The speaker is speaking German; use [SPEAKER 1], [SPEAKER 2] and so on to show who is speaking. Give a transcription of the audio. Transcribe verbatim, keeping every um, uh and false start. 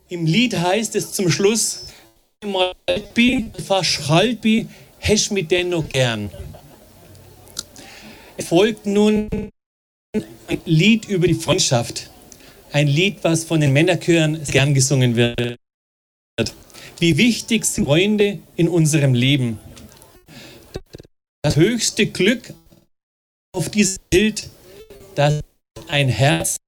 [SPEAKER 1] Im Lied heißt es zum Schluss, verschalbi, hesch mit denn noch gern. Es folgt nun ein Lied über die Freundschaft. Ein Lied, was von den Männerchören gern gesungen wird. Wie wichtig sind Freunde in unserem Leben? Das höchste Glück auf diesem Bild, das ein Herz